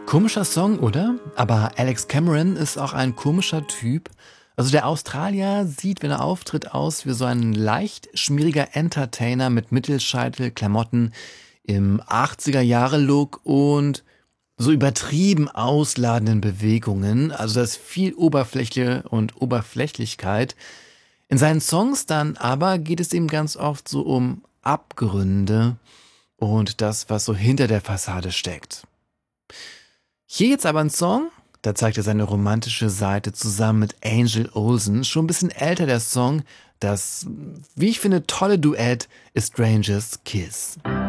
Komischer Song, oder? Aber Alex Cameron ist auch ein komischer Typ. Also der Australier sieht, wenn er auftritt, aus wie so ein leicht schmieriger Entertainer mit Mittelscheitel, Klamotten im 80er-Jahre-Look und so übertrieben ausladenden Bewegungen. Also das ist viel Oberfläche und Oberflächlichkeit. In seinen Songs dann aber geht es ihm ganz oft so um Abgründe und das, was so hinter der Fassade steckt. Hier jetzt aber ein Song, da zeigt er seine romantische Seite zusammen mit Angel Olsen. Schon ein bisschen älter der Song. Das, wie ich finde, tolle Duett ist Strangers Kiss.